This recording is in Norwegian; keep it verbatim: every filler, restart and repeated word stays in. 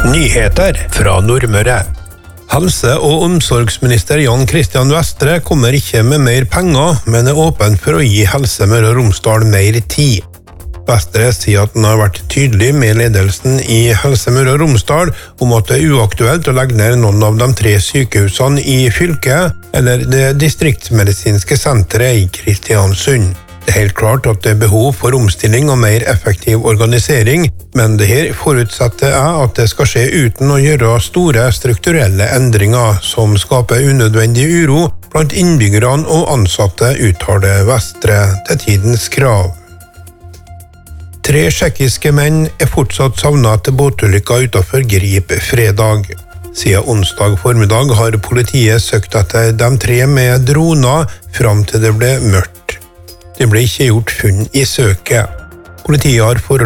Nyheter fra Nordmøre. Helse- og omsorgsminister Jan Christian Vestre kommer ikke med mer penger, men er åpen for å gi Helse Møre og Romsdal mer tid. Vestre sier at han har vært tydelig med ledelsen i Helse Møre og Romsdal om at det er uaktuelt å legge ned noen av de tre sykehusene i fylket eller det distriktsmedisinske senteret i Kristiansund. Det er helt klart at det er behov for omstilling og mer effektiv organisering, men det her forutsetter jeg at det skal skje uten å gjøre store strukturelle endringer som skaper unødvendig uro blant innbyggerne og ansatte, uttaler Vestre til Tidens Krav. Tre tsjekkiske menn er fortsatt savnet etter båtulykka utenfor Grip fredag. Siden onsdag formiddag har politiet søkt etter de tre med droner fram til det ble mørkt. Det ble ikke gjort funn i søket. Politiet har foreløpig